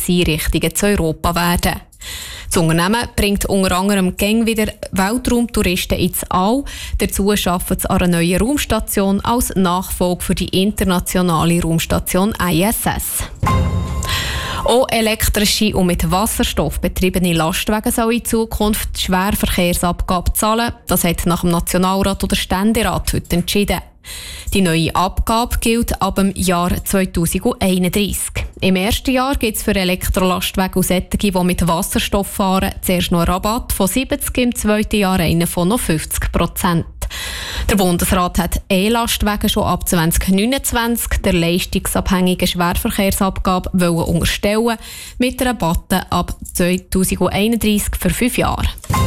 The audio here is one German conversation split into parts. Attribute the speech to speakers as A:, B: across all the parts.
A: Forschungseinrichtungen zu Europa werden. Das Unternehmen bringt unter anderem gäng wieder Weltraumtouristen ins All. Dazu arbeitet es an einer neuen Raumstation als Nachfolge für die internationale Raumstation ISS. Auch elektrische und mit Wasserstoff betriebene Lastwagen sollen in Zukunft die Schwerverkehrsabgabe zahlen. Das hat nach dem Nationalrat oder Ständerat heute entschieden. Die neue Abgabe gilt ab dem Jahr 2031. Im ersten Jahr gibt es für Elektrolastwagen und solche, die mit Wasserstoff fahren, zuerst noch einen Rabatt von 70%, im zweiten Jahr einen von noch 50%. Der Bundesrat hat E-Lastwagen schon ab 2029 der leistungsabhängigen Schwerverkehrsabgabe unterstellen, mit Rabatten ab 2031 für 5 Jahre.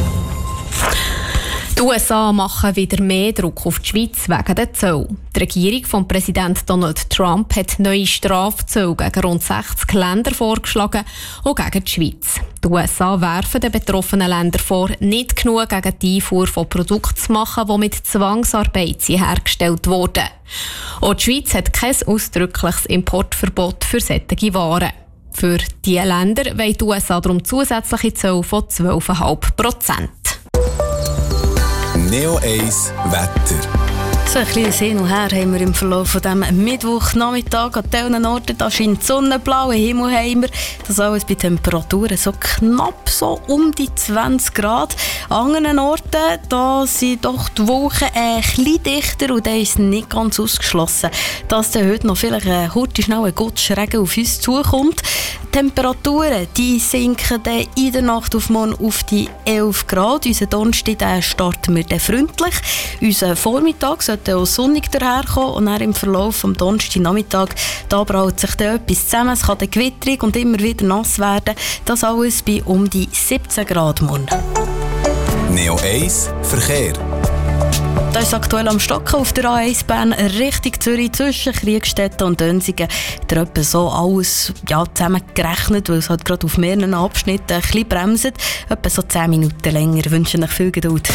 A: Die USA machen wieder mehr Druck auf die Schweiz wegen der Zölle. Die Regierung von Präsident Donald Trump hat neue Strafzölle gegen rund 60 Länder vorgeschlagen, auch gegen die Schweiz. Die USA werfen den betroffenen Ländern vor, nicht genug gegen die Einfuhr von Produkten zu machen, die mit Zwangsarbeit hergestellt wurden. Auch die Schweiz hat kein ausdrückliches Importverbot für solche Waren. Für diese Länder wollen die USA darum zusätzliche Zölle von 12,5%.
B: Neo 1 Wetter.
C: So ein kleines Hin und Her haben wir im Verlauf von diesem Mittwochnachmittag. An diesen Orten da scheint die Sonne, blauen Himmel haben wir. Das alles bei Temperaturen so knapp so um die 20 Grad. An anderen Orten da sind doch die Wolken ein bisschen dichter und da ist es nicht ganz ausgeschlossen, dass dann heute noch vielleicht heute schnell ein Gottsregen auf uns zukommt. Die Temperaturen die sinken dann in der Nacht auf morgen auf die 11 Grad. Unser Donnerstag starten wir dann freundlich. Unser Vormittag sollte auch sonnig daherkommen und dann im Verlauf des Donnerstagnachmittag da braut sich dann etwas zusammen. Es kann dann gewitterig und immer wieder nass werden. Das alles bei um die 17 Grad morgen.
B: Neo 1 Verkehr.
C: Da ist aktuell am Stocken auf der A1 Bern Richtung Zürich zwischen Kriegstetten und Dönsingen. Da etwa so alles zusammengerechnet, weil es halt gerade auf mehreren Abschnitten ein bisschen bremst. Etwa so 10 Minuten länger. Ich wünsche euch viel Geduld.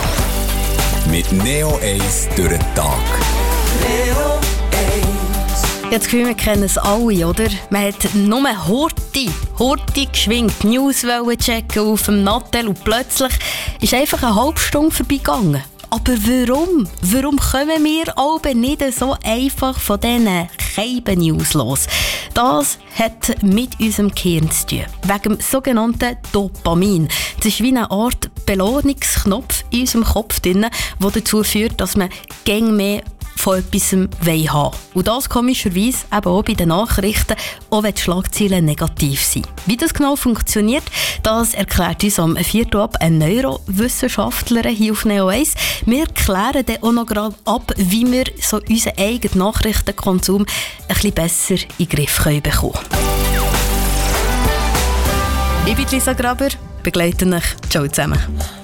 B: Mit Neo 1 durch den Tag.
C: Neo 1. Jetzt Gefühl, wir kennen es alle, oder? Man hat nur Horti geschwingt, News checken auf dem Nattel und plötzlich ist einfach eine halbe Stunde vorbeigegangen. Aber warum? Warum kommen wir alle nicht so einfach von diesen Scheiben-News los? Das hat mit unserem Gehirn zu tun. Wegen dem sogenannten Dopamin. Das ist wie eine Art Belohnungsknopf in unserem Kopf drin, der dazu führt, dass man gäng mehr von etwas haben wollen. Und das komischerweise eben auch bei den Nachrichten, auch wenn die Schlagzeilen negativ sind. Wie das genau funktioniert, das erklärt uns am 4. ab eine Neurowissenschaftlerin hier auf Neo 1. Wir klären dann auch noch gerade ab, wie wir so unseren eigenen Nachrichtenkonsum ein bisschen besser in den Griff bekommen können. Ich bin Lisa Graber, begleite euch. Ciao zusammen.